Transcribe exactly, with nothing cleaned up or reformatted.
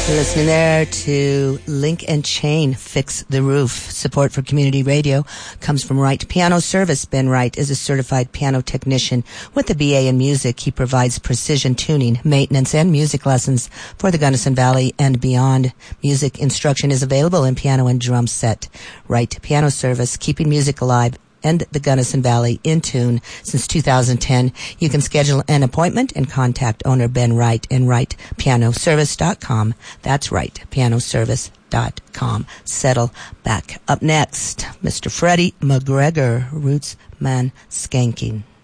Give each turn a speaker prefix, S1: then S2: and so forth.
S1: You're listening there to Link and Chain, Fix the Roof. Support for community radio comes from Wright Piano Service. Ben Wright is a certified piano technician with a B A in music. He provides precision tuning, maintenance, and music lessons for the Gunnison Valley and beyond. Music instruction is available in piano and drum set. Wright Piano Service, keeping music alive and the Gunnison Valley in tune since two thousand ten. You can schedule an appointment and contact owner Ben Wright and wright piano service dot com. That's wright piano service dot com. Settle back. Up next, Mister Freddie McGregor, Roots Man Skanking.